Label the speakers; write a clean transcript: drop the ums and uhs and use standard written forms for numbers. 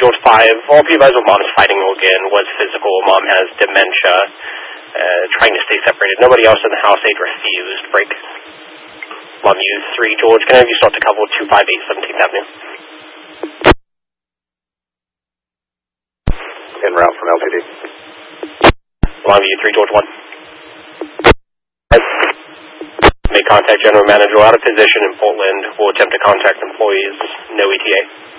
Speaker 1: George 5. All of you guys with mom's fighting again was physical. Mom has dementia. Trying to stay separated. Nobody else in the house. They'd refused. Break. Longview 3 George. Can I have you start to cover 258 17th Avenue?
Speaker 2: En route from LTD.
Speaker 1: Longview 3 George 1. Make contact General Manager out of position in Portland. Will attempt to contact employees. No ETA.